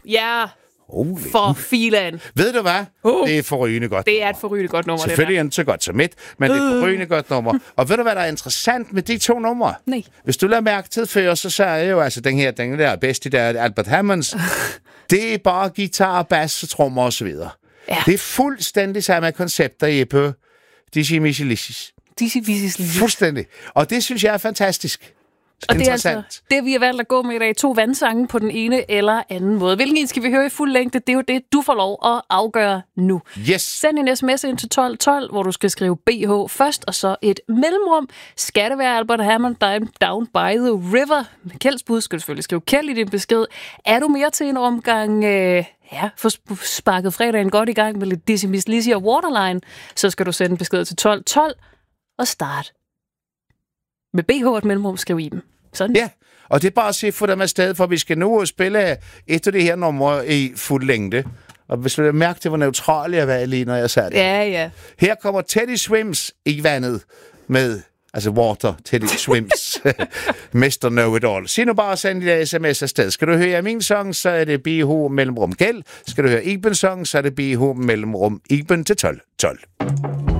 Ja, for filan. Ved du hvad? Det er forrygende godt. Det er et forrygende godt nummer, selvfølgelig ikke så godt som et, men det er et forrygende godt nummer. Og ved du, hvad der er interessant med de to numre? Nej. Hvis du lader mærke til før, så sagde jeg jo, altså den der bedste, der er Albert Hammonds. Det er bare guitar, bass, trommer og så videre. Ja. Det er fuldstændig samme koncept, der er på Dizzy Mizzy Lizzy. Fuldstændig. Og det synes jeg er fantastisk. Og det er altså det, vi har valgt at gå med i dag. 2 vandsange på den ene eller anden måde. Hvilken en skal vi høre i fuld længde? Det er jo det, du får lov at afgøre nu. Yes. Send en sms ind til 1212, hvor du skal skrive BH først, og så et mellemrum. Skal det være Albert Hammond, Down by the River? Med Kjelds bud skal du selvfølgelig skrive Kjeld i din besked. Er du mere til en omgang... få sparket fredagen godt i gang med lidt Dizzy Mizzy Lizzy og Waterline, så skal du sende en besked til 1212 og start. Med BH og et mellemrum, skriv i dem. Sådan. Ja, og det er bare at se for dem afsted, for vi skal nu spille et af de her numre i fuld længde. Og hvis du mærke til, hvor neutral jeg var lige, når jeg sagde det. Ja. Her kommer Teddy Swims i vandet med, altså Water, Teddy Swims, Mr. Know-It-All. Sig nu bare, send dit sms afsted. Skal du høre min sang, så er det BH mellemrum Kjeld. Skal du høre Ibens sang, så er det BH mellemrum Iben til 12.